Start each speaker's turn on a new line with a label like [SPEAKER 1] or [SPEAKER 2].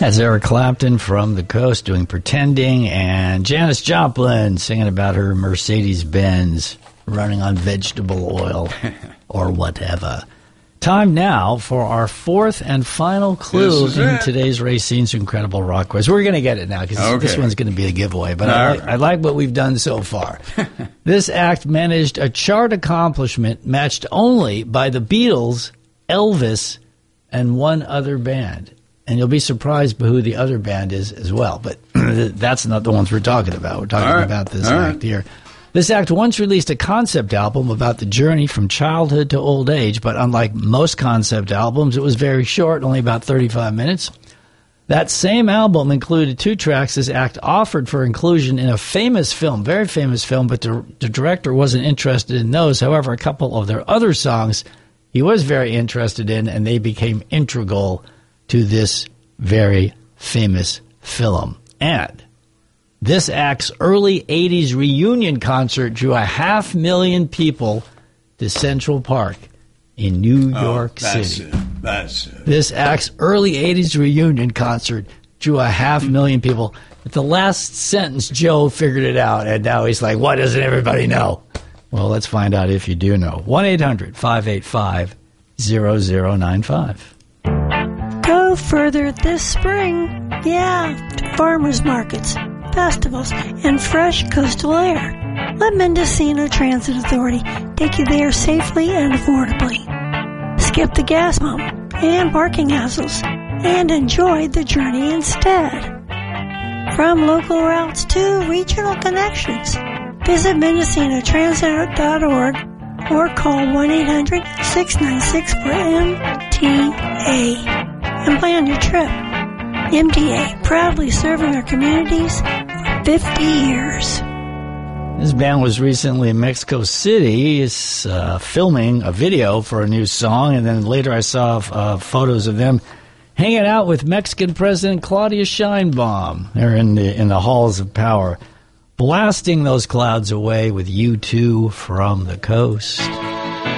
[SPEAKER 1] That's Eric Clapton from the Coast doing Pretending, and Janis Joplin singing about her Mercedes-Benz running on vegetable oil or whatever. Time now for our fourth and final clue in today's Racine's Incredible Rock Quiz. We're going to get it now because this one's going to be a giveaway, but I like what we've done so far. This act managed a chart accomplishment matched only by the Beatles, Elvis, and one other band. And you'll be surprised by who the other band is as well. But that's not the ones we're talking about. We're talking about this act here. This act once released a concept album about the journey from childhood to old age, but unlike most concept albums, it was very short, only about 35 minutes. That same album included 2 tracks this act offered for inclusion in a famous film, very famous film, but the director wasn't interested in those. However, a couple of their other songs he was very interested in, and they became integral to this very famous film. And this act's early 80s reunion concert drew 500,000 people to Central Park in New York City.
[SPEAKER 2] That's it.
[SPEAKER 1] This act's early 80s reunion concert drew 500,000 people. At the last sentence, Joe figured it out, and now he's like, why doesn't everybody know? Well, let's find out if you do know. 1-800-585-0095.
[SPEAKER 3] Go further this spring, to farmers markets, festivals, and fresh coastal air. Let Mendocino Transit Authority take you there safely and affordably. Skip the gas pump and parking hassles and enjoy the journey instead. From local routes to regional connections, visit MendocinoTransit.org or call 1-800-696-4MTA. And plan your trip. MTA, proudly serving our communities for 50 years.
[SPEAKER 1] This band was recently in Mexico City. Is filming a video for a new song, and then later I saw photos of them hanging out with Mexican President Claudia Sheinbaum. They're in the halls of power, blasting those clouds away with U2 from the Coast.